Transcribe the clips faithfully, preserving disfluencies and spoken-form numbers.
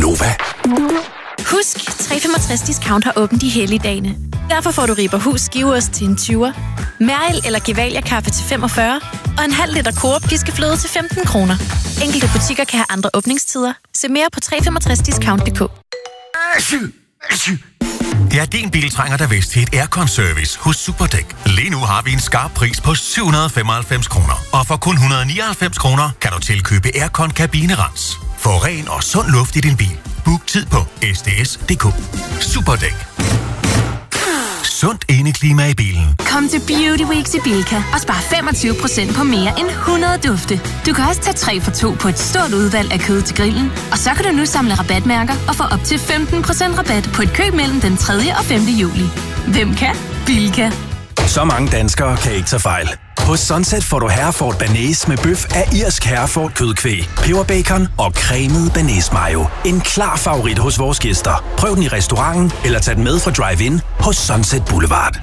Nova. Husk, tre femogtres discount har åbent de hellige dagene. Derfor får du Ribberhus skiveost til en tyver, Mærel eller Gevalia kaffe til femogfyrre og en halv liter Coop piskefløde til femten kroner. Enkelte butikker kan have andre åbningstider. Se mere på tre femogtres discount punktum d k. Det er din bil trænger der vist til et aircon-service hos Superdæk. Lige nu har vi en skarp pris på syv hundrede og femoghalvfems kroner. Og for kun et hundrede og nioghalvfems kroner kan du tilkøbe aircon-kabinerens. Få ren og sund luft i din bil. Book tid på s d s punktum d k. Superdæk. Sundt indeklima i bilen. Kom til Beauty Weeks i Bilka og spar femogtyve procent på mere end hundrede dufte. Du kan også tage tre for to på et stort udvalg af kød til grillen. Og så kan du nu samle rabatmærker og få op til femten procent rabat på et køb mellem den tredje og femte juli. Hvem kan? Bilka. Så mange danskere kan ikke tage fejl. Hos Sunset får du Hereford Bearnaise med bøf af irsk Hereford kødkvæg, peberbacon og cremet bearnaise mayo. En klar favorit hos vores gæster. Prøv den i restauranten eller tag den med fra drive-in hos Sunset Boulevard.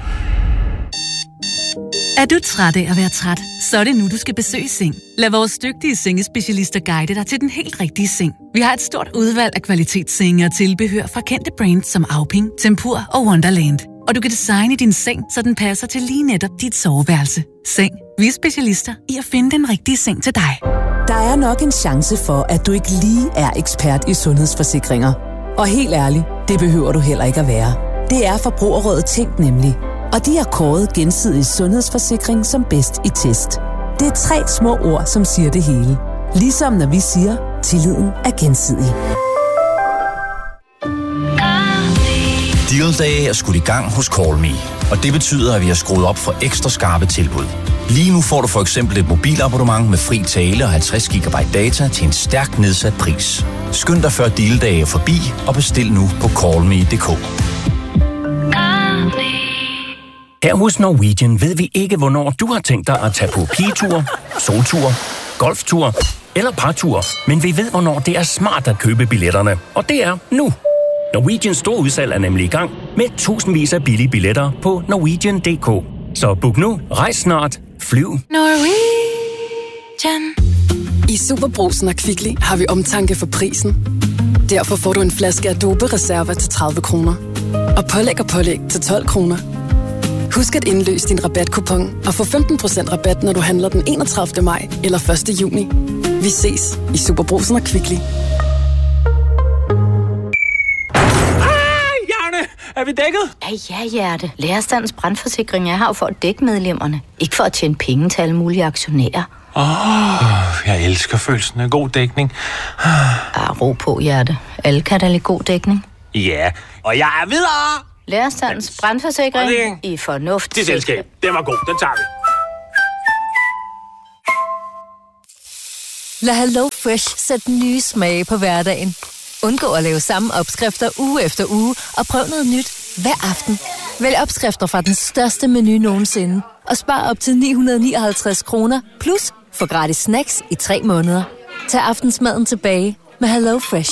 Er du træt af at være træt? Så er det nu, du skal besøge Seng. Lad vores dygtige sengespecialister guide dig til den helt rigtige seng. Vi har et stort udvalg af kvalitetssenge og tilbehør fra kendte brands som Auping, Tempur og Wonderland. Og du kan designe din seng, så den passer til lige netop dit soveværelse. Seng. Vi er specialister i at finde den rigtige seng til dig. Der er nok en chance for, at du ikke lige er ekspert i sundhedsforsikringer. Og helt ærligt, det behøver du heller ikke at være. Det er Forbrugerrådet Tænk nemlig. Og de har kåret Gensidig Sundhedsforsikring som bedst i test. Det er tre små ord, som siger det hele. Ligesom når vi siger, tilliden er gensidig. Deal Day er skudt i gang hos Call Me, og det betyder, at vi har skruet op for ekstra skarpe tilbud. Lige nu får du for eksempel et mobilabonnement med fri tale og halvtreds gigabyte data til en stærkt nedsat pris. Skynd dig før Deal Day er forbi og bestil nu på call me punktum d k. Her hos Norwegian ved vi ikke, hvornår du har tænkt dig at tage på pigetur, soltur, golftur eller partur, men vi ved, hvornår det er smart at købe billetterne, og det er nu. Norwegians store udsalg er nemlig i gang med tusindvis af billige billetter på norwegian punktum d k. Så book nu, rejs snart, flyv. Norwegian. I Superbrugsen og Kvickly har vi omtanke for prisen. Derfor får du en flaske Adobe Reserva til tredive kroner. Og pålæg og pålæg til tolv kroner. Husk at indløse din rabatkupon og få femten procent rabat, når du handler den enogtredivte maj eller første juni. Vi ses i Superbrugsen og Kvickly. Er vi dækket? Ja, ja, hjerte. Lærerstandens brandforsikring er her for at dække medlemmerne. Ikke for at tjene penge til alle mulige aktionærer. Åh, oh, jeg elsker følelsen af god dækning. Ah, ro på, hjerte. Alle kan da lide god dækning. Ja, og jeg er videre! Lærerstandens brandforsikring i fornuft. Det selskab, den var god, den tager vi. Lad Hello Fresh sætte nye smage på hverdagen. Undgå at lave samme opskrifter uge efter uge, og prøv noget nyt hver aften. Vælg opskrifter fra den største menu nogensinde, og spar op til ni hundrede nioghalvtreds kroner, plus få gratis snacks i tre måneder. Tag aftensmaden tilbage med Hello Fresh.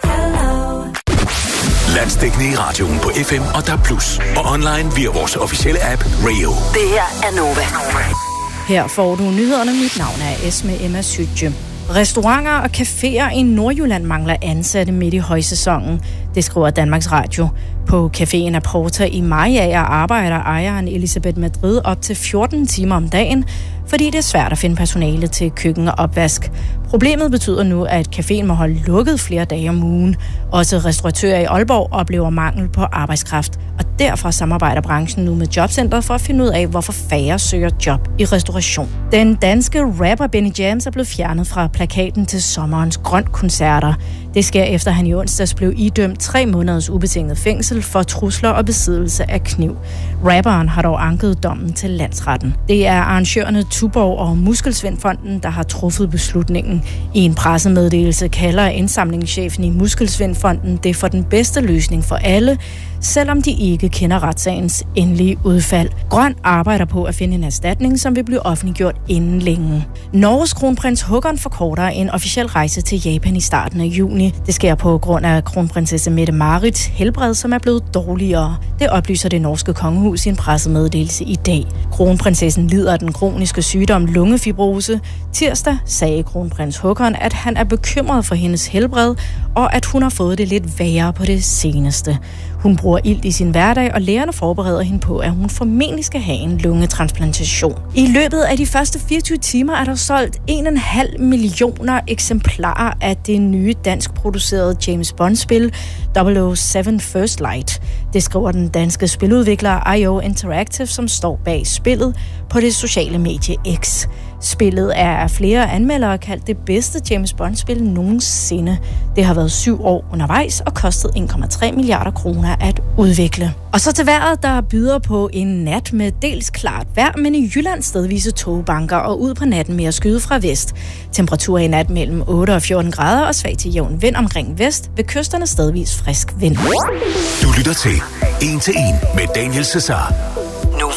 Landsdækkende i radioen på F M og D A B plus, og online via vores officielle app Radio. Det her er Nova. Her får du nyhederne. Mit navn er Esme Emma Sydje. Restauranter og caféer i Nordjylland mangler ansatte midt i højsæsonen. Det skriver Danmarks Radio. På caféen Aporta i Mariager arbejder ejeren Elisabeth Madrid op til fjorten timer om dagen, fordi det er svært at finde personale til køkken og opvask. Problemet betyder nu, at caféen må holde lukket flere dage om ugen. Også restauratører i Aalborg oplever mangel på arbejdskraft, og derfor samarbejder branchen nu med Jobcentret for at finde ud af, hvorfor færre søger job i restauration. Den danske rapper Benny James er blevet fjernet fra plakaten til sommerens grøntkoncerter. Det sker efter han i onsdags blev idømt tre måneders ubetinget fængsel for trusler og besiddelse af kniv. Rapperen har dog anket dommen til landsretten. Det er arrangørerne Tuborg og Muskelsvindfonden, der har truffet beslutningen. I en pressemeddelelse kalder indsamlingschefen i Muskelsvindfonden det for den bedste løsning for alle, selvom de ikke kender retssagens endelige udfald. Grøn arbejder på at finde en erstatning, som vil blive offentliggjort inden længe. Norges kronprins Håkon forkorter en officiel rejse til Japan i starten af juni. Det sker på grund af kronprinsesse Mette-Marits helbred, som er blevet dårligere. Det oplyser det norske kongehus i en pressemeddelelse i dag. Kronprinsessen lider af den kroniske sygdom lungefibrose. Tirsdag sagde kronprins Håkon, at han er bekymret for hendes helbred, og at hun har fået det lidt værre på det seneste. Hun bruger ilt i sin hverdag, og lægerne forbereder hende på, at hun formentlig skal have en lungetransplantation. I løbet af de første fireogtyve timer er der solgt en komma fem millioner eksemplarer af det nye dansk producerede James Bond-spil double oh seven First Light. Det skriver den danske spiludvikler I O Interactive, som står bag spillet, på det sociale medie X. Spillet er af flere anmeldere kaldt det bedste James Bond-spil nogensinde. Det har været syv år undervejs og kostet en komma tre milliarder kroner at udvikle. Og så til vejret, der byder på en nat med dels klart vejr, men i Jylland stedvise togbanker og ud på natten mere skyde fra vest. Temperaturer i nat mellem otte og fjorten grader og svag til jævn vind omkring vest, ved kysterne stedvis frisk vind. Du lytter til En til En med Daniel Cesar.